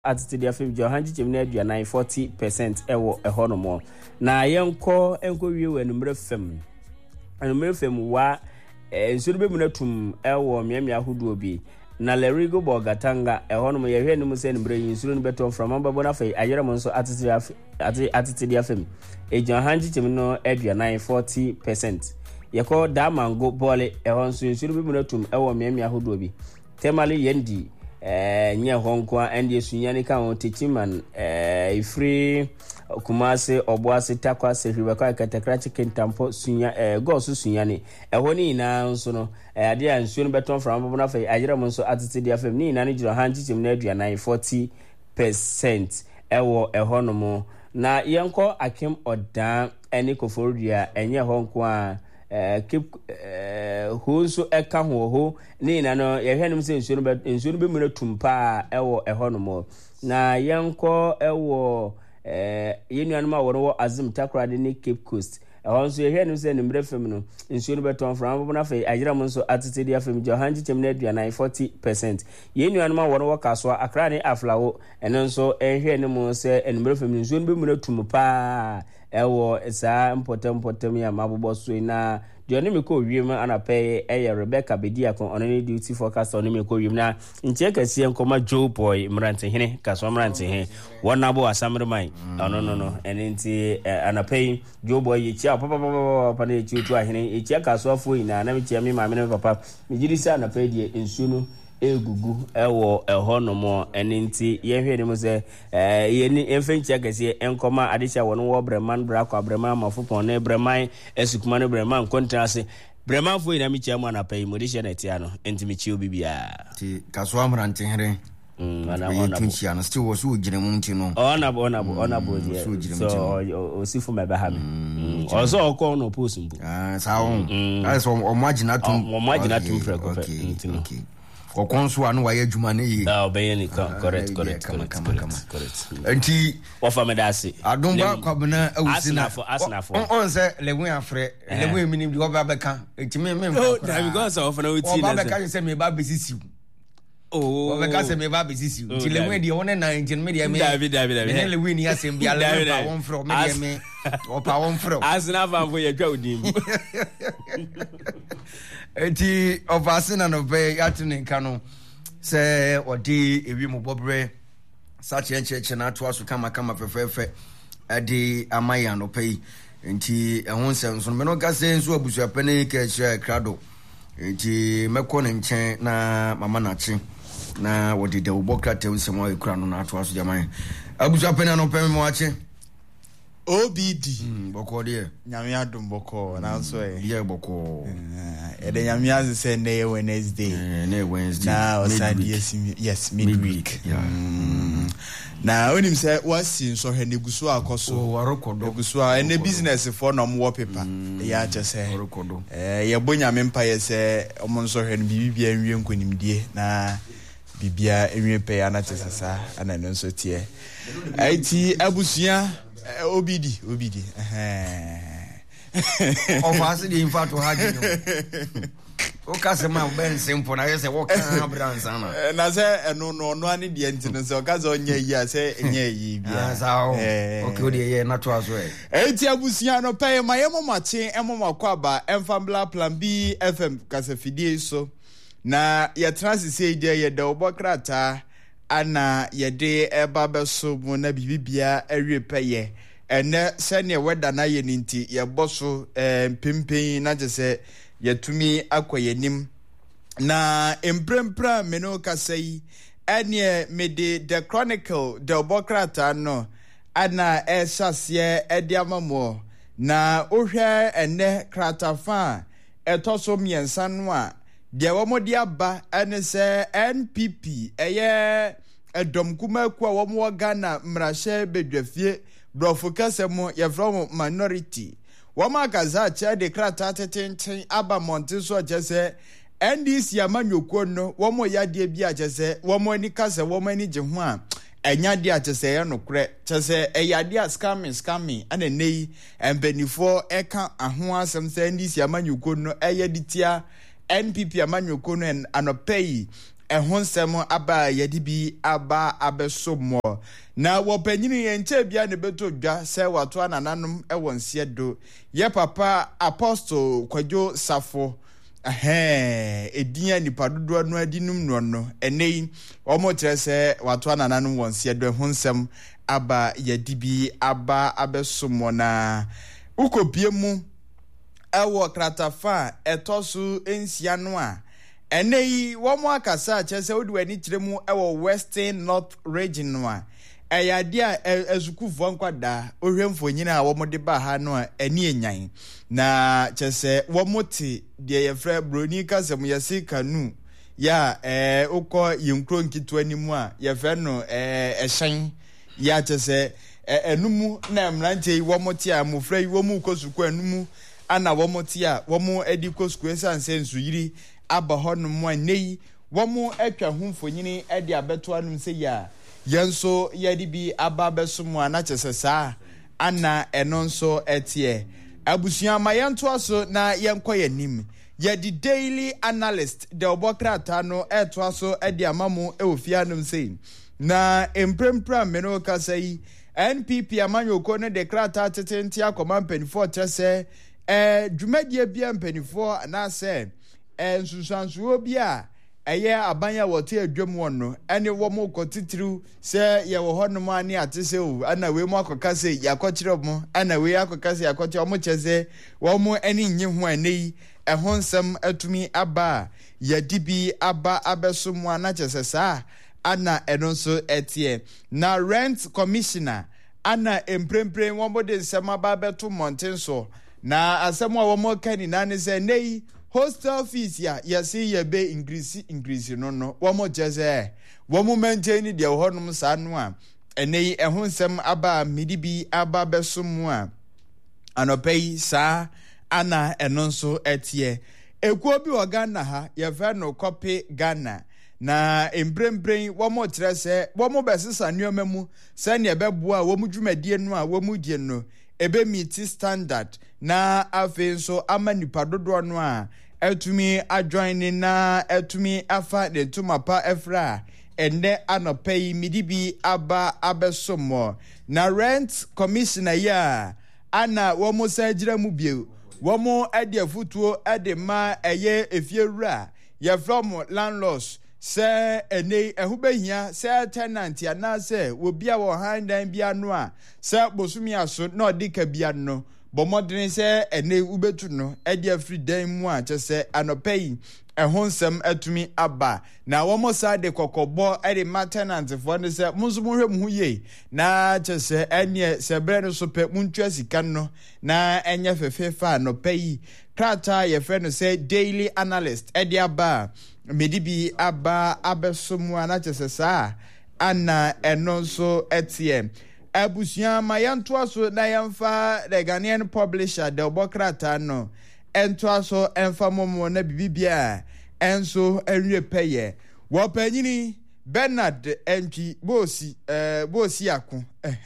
atete dia fam Johanji chemna aduana 40% ewo eho no mo na yenko wie we numre fam wa ensuru be munatum ewo miamia hodo bi na Lerigo Bogatanga eho no mo ye hwe no se numre ensuru no beton from ambabo na fai ayere mo so atete dia fam Johanji chemno aduana 40% yeko damango bole eho nso ensuru be munatum ewo miamia hodo bi temali yendi nye honkwa endi sunyani ka techiman ifri kumase oboase takwa se hwebeka katakra chicken tampo sunya gosu sunyani ehoni na nso no ade ansuo no beton from bobo na fa ayira mo nso atete dia fam ni na ne jiro hanji chim na aduana 40% ewo ehono mo na yenko akem odan eni koforia enye honkwa keep hunso eka ho ni na no ye hwenem se nsuo no be mura tumpa ewo eho no mo na yenko ewo yenuanuma wo azim takrade ni Cape Coast ehonso ye hwenem se nimbre fam no nsuo no beton from bo na fa agira mo nso atete dia fam Johanji chemna aduana 40% yenuanuma wo kaso akra ne aflawo eno nso hwenem se nimbre fam nsuo no be mura tumpa ewo esa important ya mabobo so na de me ko wiem anape Rebecca Bediakon onene duty forecast onene me ko wiem na nche kase nkoma Joe Boy mrante hene kaso mrante he wona bo asamre mai no enenti anape Joe Boy ye chia papa na chi otu ahene e chia kaso afo ina na me chia me maame ne papa me gidi sa anape de ensuno egugu ewo eho no mo enenti ye hwe ne mo se ye ni enfenchi akase enkoma adisha wono wo breman brako abreman mafupon ne breman esukuma ne breman kontrase breman fo ina mi chia mo na pay modisha na tia no enti mi chi obibia ti kaso amrante here ana tunchia no still was ugire mu nti no ona bo so osifu me behame ozo okọ no post mbu sa on so omagina tum preko okay Kokonso anu wa yedwuma ne yi obeye ni correct enti ofa medase adumba kwabena awusina asnafo on se lewu afre lewu minim di oba beka enti me da because ofa na wuti na oba beka se me ba besisiu oba beka se me ba besisiu enti lewu di won na enti me di me David me lewu ni asem bia lewu pa won fro me di me opa won fro asnafo fo ye twa odim enti ovasina no be atene nka no se odi ewi mu bobre sache ncheche na ato aso kama fefefe ade amaya no pei enti ehun se nso me no gase nso abusu apene ke hye krado enti mekọ ne nchen na mama na chi na wodi de ubokrate nsemo ekura no na ato aso jaman abusu apene no pei mo ache OBD boko de nyame adum boko na so ye boko de nyame az say na Wednesday na osadi yes midweek na onim say wasi so he negusu akoso negusu a ene business for no mo paper ya che say ye bonya mpa ye say omo so he bibia enwie nkonimdie na bibia enwie pe ya na che sasa ana no so tie IT abusia OBD ofasi di infato haji o kasema ben simple na yese wo kan abransa na se no ani de ntino se o kaza onye yi ase enye yi bia sao okay odi ye na to aso enti abusia no pay mayemo mache emoma aba Enfambla Plan B FM kasafidie so na ye transise ide ye de obokrata ana yede eba beso mu na bibia awiepeye ene sene weda na ye ninti ye boso pempen na jese yetumi akoyenim na emprempra meno kasai ene mede the chronicle the obokrata no ana esase ediamamo na ohwe ene kratafa etoso miensa no a de womodi aba ene se NPP eye edom kuma ku a womo Ghana mrahye bedwafie brofo kasemo ye from minority woma gaza che de krata tetenten aba monte so jese NDC amanyoko no womo yade bi a jese womo ni kase womo ni je ho a enya de a jese ye nokre jese eyade a scamming ana nei embenifo eka aho asem se NDC amanyoko no eye ditia NPP amanyoko no anopei ehonsem aba yedi bi aba abesomo na wopanyini yenche bia ne beto dwa se wato anananum ewonse do ye papa apostle Kwadwo Safo edinya nipa dodo no adinum no enei omo kire se wato anananum wonse do ehonsem aba yedi bi aba abesomo na ukopie mu ewo kratafa etosu ensia no a enei womo akasa chese odi wani kiremu ewo Western North region no a eyade a ezukufo nkwada ohwemfo nyina a womo de ba ha no a eni enyan na chese womo ti de yefre broni kasem yesi kanu ya ukọ yinkro nkitu animu a yefre no ehyen ya chese enumu na mranche womo ti a mofra womo kosuko enumu ana womo ti a womo edi kosuko esanse nsu yiri aba honum anei womo atwa humfonyini edi abeto anum se ya yenso yedi bi aba besomo ana chesesa ana enonso etie abusua mayanto aso na yenko yanim yedi daily analyst de obokrata no eto aso edi amamu eofia anum se na emprempra meno kasai NPP amanyoko ne de krata tetenti akoma mpanifo trese dwumadie bia mpanifo na se nsusansuo bia eye abanya wote adwam wono ene wo mo kotitiru se ye wo honom ani atese o ana we mo akoka se yakokire mo ana we akoka se yakokire mo cheze wo mo eni nyi ho anei ehonsem atumi aba yadibi aba abesomo ana chese sa ana enonso etie na rent commissioner ana emprempren wo mo de nsema ba beto montenso na asemo wo mo kani na ne se nei hostel fees ya yesi ye be increase no womo jeze womo maintain de honum sa no a enei ehonsem aba midibi aba besomu a anopai sa ana enonso etie ekuo bi Ghana ha ye fe no copy Ghana na embrembrem womo trese womo besesa nuomamu se ne beboa womo dwumadie no a womo die no ebe meet standard na afenso amanipa dodo no a etumi adjoin na etumi afa de tumapa efra ende anopai midibi aba abesomo na rent commissioner ya ana womo sajira mu bio womo ade afutuo ade ma eye efiewura ya from landlords se ene ehubehia se tenant ya na se obi a wo handan bia no a se bosumi aso na odika bia no bomodene se ene ubetu no ede afri dan mu a chese anopai ehonsem atumi aba na womo sa de kokobo ede tenant fo ne se munso mo hwem hu ye na chese ene se bre no so pe muntwa sika no na enye fefefa anopai krata ye fe no se daily analyst ede aba medibi aba abesomu ana chese sa ana enonso etie abusua mayanto aso na yamfa the Ghanaian publisher de obokrata no ento aso emfa momo na bibibia enso enwe peye wopanyini Bernard Enchi bosi akụ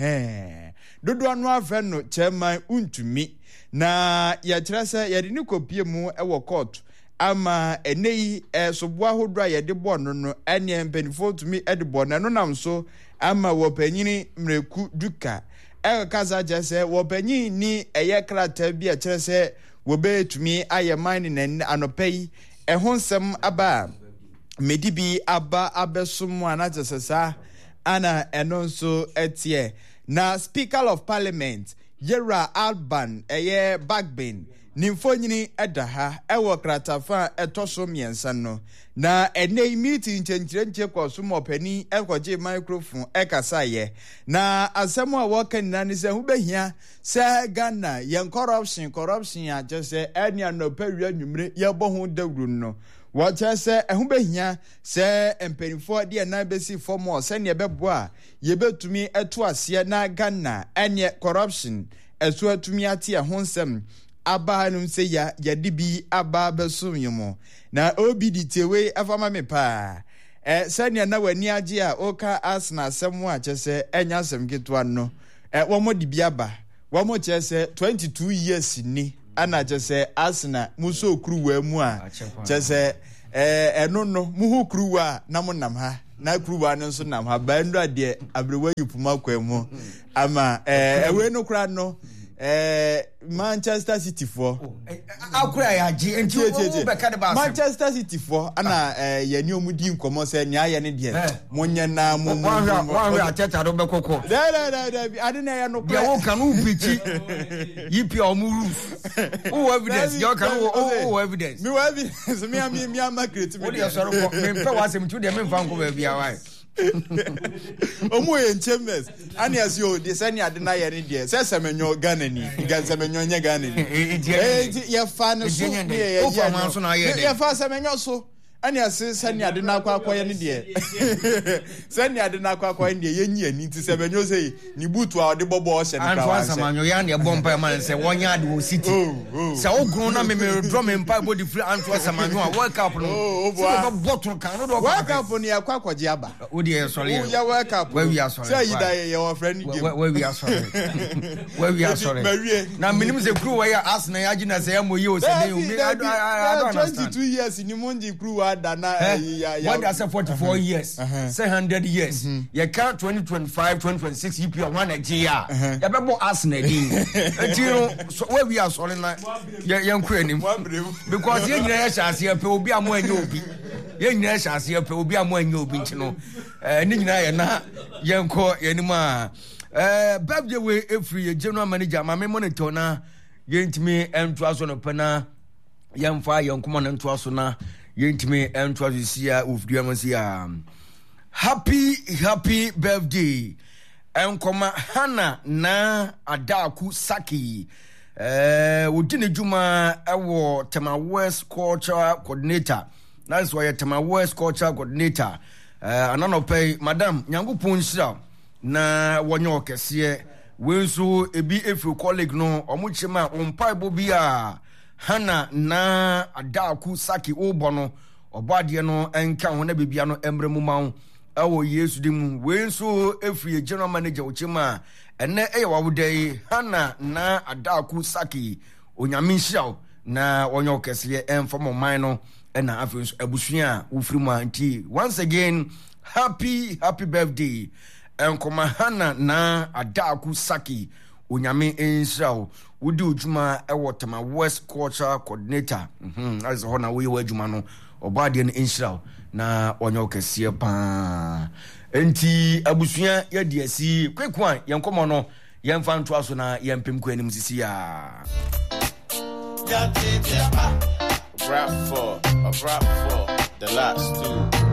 dodo anu afa no chairman untumi na ya kyerese ya de ni kopie mu ewo court ama enei soboa hodra ya de bo no ene mpanifo tumi ede bo na no nam so ama wopanyini mreku duka kaza jese wopanyini ni eye krata bi a kyerese wobetumi ayemani na anopai ehonsem aba medibi aba abesomu anajesesa ana enonso etie na Speaker of Parliament Yera Alban eye Bagbin nimfonyini edaha ewo kratafa etoso miensa no na enei meeting chenchirenche kwa sumo pani ekoje microphone ekasaye na asemo a wokan na ni se hubehia se Ghana yen corruption ya jese eni anopawia nwumre ye bohu dawru no wachese ehubehia se empenifo de na besi formo se ne beboa ye betumi eto ase na Ghana eni corruption esu atumi ate ehonsem aba num se ya yadibi aba besumyemo na obidi tewe afama me pa sania na wani age a oka asna asem a chese enya asem ketwa no womo di biaba womo chese 22 years ni ana chese asna muso okru wa mu a chese eno no muhu kruwa na monam ha na kruwa no nso nam ha ba ndo ade abrewa yipuma kwemu ama ewe no kra no Manchester City for akura ya ji enti o be ka de ba Manchester City for ana yani omudi nkomo se nya ya ne de monye na mo wan ateta do be kokko da ade na ya no kra ya wo kan u bichi yipi o mu rules o evidence you can o evidence me evidence me am create me o de so ro me mpe wa se mtu de me mfa nko ba bia wa omo ye chambers ani asio de sani ade na ye ne de se semenyo Ghana ni semenyo nya Ghana ni ye fa ne so ye o fa man so na ye de ye fa semenyo so ani ase sani ade na akwa ye ne de sani ade na akwa ye ne ye nyi ani ti semenyo sei ni butu a ode bobo o se ne kwa wa samanyo ya ne bompa man se wonya ade wo city se ogro na me drum mpa body free anto samanyo a world cup no so bottle kan no do world cup ni akwa je aba o de ye sorry ya world cup where we are sorry say ida ye your friend game where we are sorry na minimum se crew where Arsenal ya gina se amoyi o se dey o me I don't understand 22 years ni monji crew ada na ya when they say 44 years say 100 years you count 2025 2026 you pure one Nigeria ya be bo Arsenal din etiro where we are sorry na ye nkwa anim because ye nyina ya chance pe obi amo anya obi ye nyina ya chance pe obi amo anya obi ntino ni nyina ye na ye nko ye nim a birthday we every general manager ma me monitor na ye ntimi ento aso no pena ye mfa ye nkoma na ento aso na ye ntimi ento aso sia ofdua ma sia happy birthday enkoma Hana na Adaku Saki wodine juma ewo Tema West Culture Coordinator that's why Tema West Culture Coordinator ananopay madam Nyankopon hira na wonyo kese wenso ebi efri colleague no omuchema ompai bobia Hana na Adaku Saki obono obade no enka ho na bibia no emremu mawo awo Yesu dim wenso efri general manager ochema ene eyawudai Hana na Adaku Saki onyame hyiaw na wonyo kese emfamo man no na afenso abusua ufrimu anti once again happy birthday enkoma Hana na Adaku Saki onyame hyiaw wudi ojuma ewo Tema West Culture Coordinator as ho na we wadwuma no obade no hyiaw na wonyo kese pa enti abusua ya diasi kwekwan yenkomo no yemfa nto aso na yempem kwanim sisi ya rap for the last two